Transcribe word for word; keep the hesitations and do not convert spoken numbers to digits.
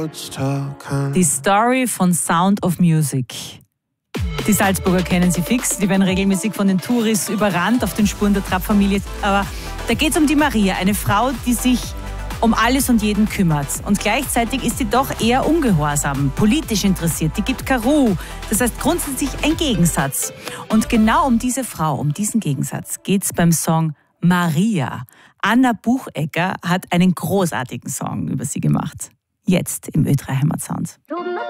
Die Story von Sound of Music. Die Salzburger kennen sie fix, die werden regelmäßig von den Touris überrannt auf den Spuren der Trapp-Familie. Aber da geht es um die Maria, eine Frau, die sich um alles und jeden kümmert. Und gleichzeitig ist sie doch eher ungehorsam, politisch interessiert, die gibt keine Ruhe. Das heißt grundsätzlich ein Gegensatz. Und genau um diese Frau, um diesen Gegensatz geht es beim Song Maria. Anna Buchecker hat einen großartigen Song über sie gemacht. Jetzt im Ö drei Heimatsound.